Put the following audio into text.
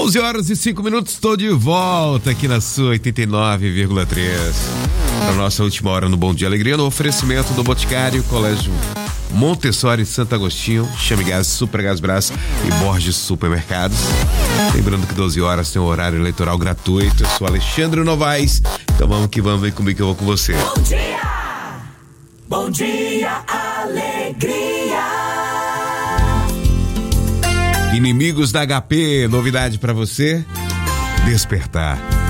11h05, estou de volta aqui na sua 89,3. Na nossa última hora no Bom Dia Alegria, no oferecimento do Boticário, Colégio Montessori Santo Agostinho, Chame Gás, Super Gás Brás e Borges Supermercados. Lembrando que 12 horas tem um horário eleitoral gratuito. Eu sou Alexandre Novaes, então vamos que vamos, vem comigo que eu vou com você. Bom dia! Bom dia, alegria! Inimigos da HP, novidade pra você: despertar.